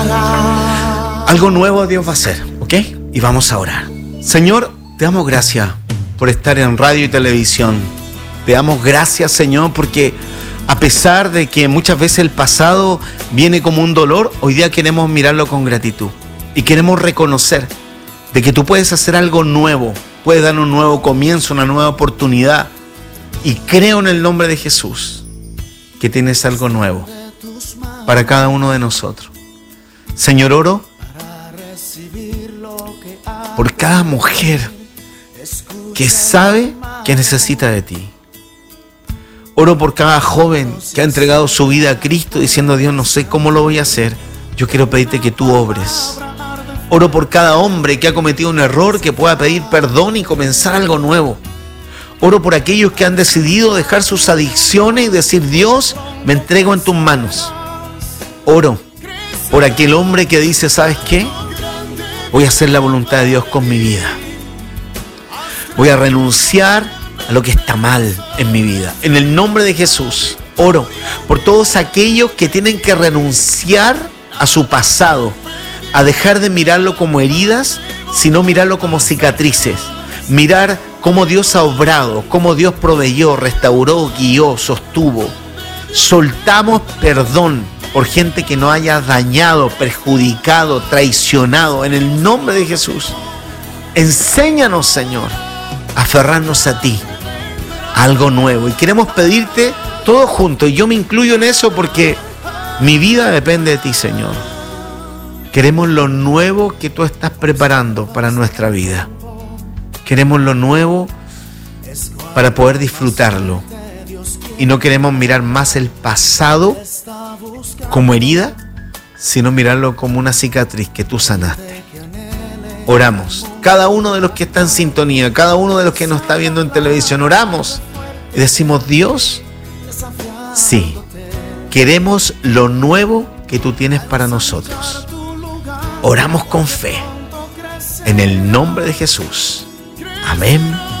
Algo nuevo Dios va a hacer, ¿ok? Y vamos a orar. Señor, te damos gracias por estar en radio y televisión. Te damos gracias, Señor, porque a pesar de que muchas veces el pasado viene como un dolor, hoy día queremos mirarlo con gratitud. Y queremos reconocer de que tú puedes hacer algo nuevo, puedes dar un nuevo comienzo, una nueva oportunidad. Y creo en el nombre de Jesús que tienes algo nuevo para cada uno de nosotros. Señor, oro por cada mujer que sabe que necesita de ti. Oro por cada joven que ha entregado su vida a Cristo diciendo: Dios, no sé cómo lo voy a hacer, yo quiero pedirte que tú obres. Oro por cada hombre que ha cometido un error, que pueda pedir perdón y comenzar algo nuevo. Oro por aquellos que han decidido dejar sus adicciones y decir: Dios, me entrego en tus manos. Oro por aquel hombre que dice: ¿sabes qué? Voy a hacer la voluntad de Dios con mi vida. Voy a renunciar a lo que está mal en mi vida. En el nombre de Jesús, oro por todos aquellos que tienen que renunciar a su pasado, a dejar de mirarlo como heridas, sino mirarlo como cicatrices. Mirar cómo Dios ha obrado, cómo Dios proveyó, restauró, guió, sostuvo. Soltamos perdón por gente que nos haya dañado, perjudicado, traicionado. En el nombre de Jesús, enséñanos, Señor, a aferrarnos a ti, a algo nuevo. Y queremos pedirte todo junto, y yo me incluyo en eso porque mi vida depende de ti, Señor. Queremos lo nuevo que tú estás preparando para nuestra vida. Queremos lo nuevo para poder disfrutarlo. Y no queremos mirar más el pasado como herida, sino mirarlo como una cicatriz que tú sanaste. Oramos. Cada uno de los que está en sintonía, cada uno de los que nos está viendo en televisión, oramos y decimos: Dios, sí, queremos lo nuevo que tú tienes para nosotros. Oramos con fe, en el nombre de Jesús. Amén